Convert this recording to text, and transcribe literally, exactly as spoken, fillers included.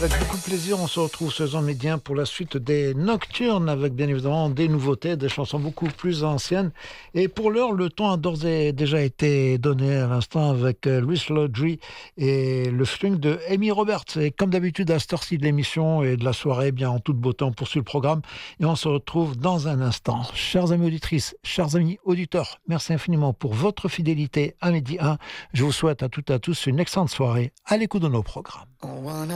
Avec beaucoup de plaisir, on se retrouve ce soir médien pour la suite des Nocturnes, avec bien évidemment des nouveautés, des chansons beaucoup plus anciennes. Et pour l'heure, le ton a d'ores et déjà été donné à l'instant avec Louis Lodry et le swing de Amy Roberts. Et comme d'habitude, à cette heure-ci de l'émission et de la soirée, eh bien en toute beauté, on poursuit le programme et on se retrouve dans un instant. Chers amis auditrices, chers amis auditeurs, merci infiniment pour votre fidélité à Midi un. Je vous souhaite à toutes et à tous une excellente soirée à l'écoute de nos programmes.